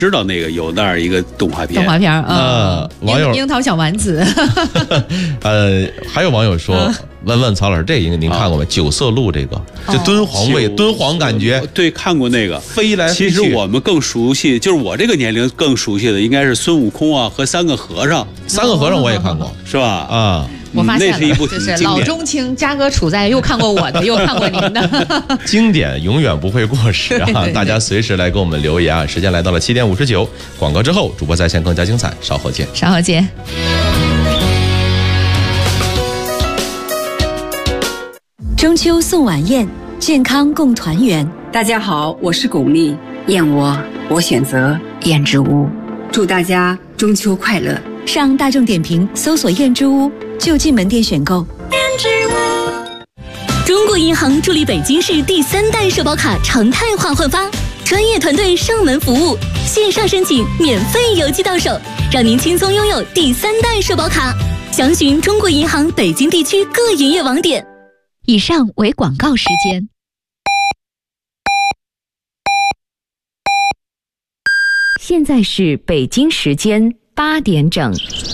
知道那个有那儿一个动画片， 网友樱桃小丸子。 还有网友说，问问曹老师，这个您看过没？九色鹿这个，就敦煌味，敦煌感觉。 对，看过那个。 飞来飞去。 其实我们更熟悉，就是我这个年龄更熟悉的，应该是孙悟空啊和三个和尚。 三个和尚我也看过， 是吧？ 啊。 我发现了， 那是一部就是老中青，嘉哥处在又看过我的，又看过您的， 经典永远不会过时啊！大家随时来给我们留言啊！时间来到了7点59，广告之后，主播在线更加精彩，稍后见。 稍后见。 中秋送晚宴，健康共团圆。 大家好，我是巩俐，燕窝我选择燕之屋，祝大家中秋快乐。 上大众点评搜索燕之屋，就近门店选购。 中国银行助力北京市第3代社保卡常态化换发，专业团队上门服务，线上申请免费邮寄到手，让您轻松拥有第3代社保卡。详询中国银行北京地区各营业网点。 以上为广告时间。现在是北京时间8点整。